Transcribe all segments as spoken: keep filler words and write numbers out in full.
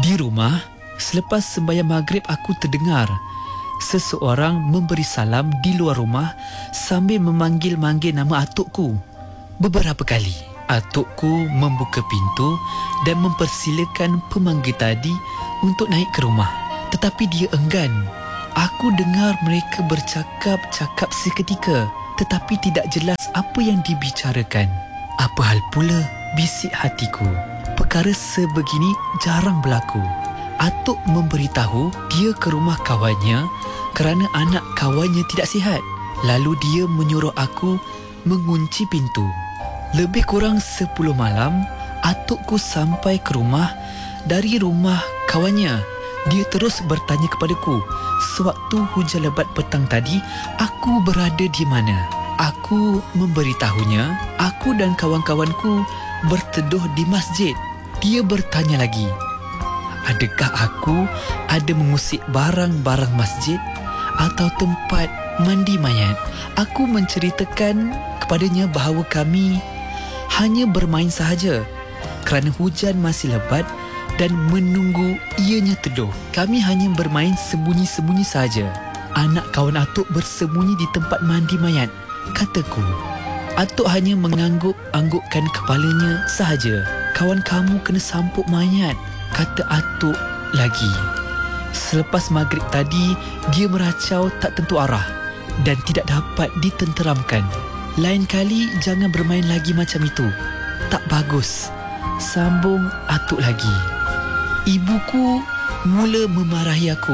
Di rumah, selepas sembahyang maghrib aku terdengar seseorang memberi salam di luar rumah sambil memanggil-manggil nama atukku. Beberapa kali, atukku membuka pintu dan mempersilakan pemanggil tadi untuk naik ke rumah. Tetapi dia enggan. Aku dengar mereka bercakap-cakap seketika, tetapi tidak jelas apa yang dibicarakan. Apa hal pula, bisik hatiku. Perkara sebegini jarang berlaku. Atuk memberitahu dia ke rumah kawannya kerana anak kawannya tidak sihat. Lalu dia menyuruh aku mengunci pintu. Lebih kurang sepuluh malam, atukku sampai ke rumah dari rumah kawannya. Dia terus bertanya kepadaku, sewaktu hujan lebat petang tadi, aku berada di mana? Aku memberitahunya, aku dan kawan-kawanku berteduh di masjid. Dia bertanya lagi, adakah aku ada mengusik barang-barang masjid atau tempat mandi mayat? Aku menceritakan kepadanya bahawa kami hanya bermain sahaja kerana hujan masih lebat dan menunggu ianya teduh. Kami hanya bermain sembunyi-sembunyi sahaja. Anak kawan atuk bersembunyi di tempat mandi mayat, kataku. Atuk hanya mengangguk-anggukkan kepalanya sahaja. Kawan kamu kena sampuk mayat, kata atuk lagi. Selepas maghrib tadi, dia meracau tak tentu arah dan tidak dapat ditenteramkan. Lain kali jangan bermain lagi macam itu. Tak bagus, sambung atuk lagi. Ibuku mula memarahi aku,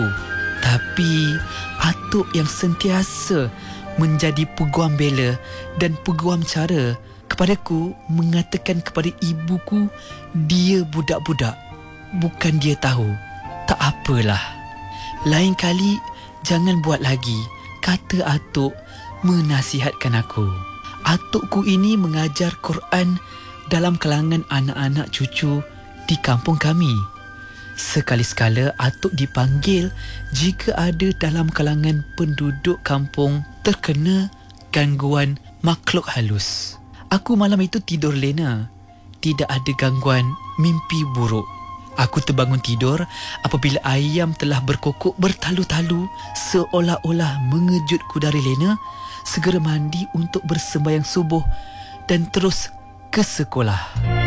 tapi atuk yang sentiasa menjadi peguam bela dan peguam cara kepadaku mengatakan kepada ibuku dia budak-budak, bukan dia tahu. Tak apalah, lain kali jangan buat lagi, kata atuk menasihatkan aku. Atukku ini mengajar Quran dalam kalangan anak-anak cucu di kampung kami. Sekali-sekala atuk dipanggil jika ada dalam kalangan penduduk kampung terkena gangguan makhluk halus. Aku malam itu tidur lena. Tidak ada gangguan mimpi buruk. Aku terbangun tidur apabila ayam telah berkokok bertalu-talu seolah-olah mengejutku dari lena. Segera mandi untuk bersembahyang subuh dan terus ke sekolah.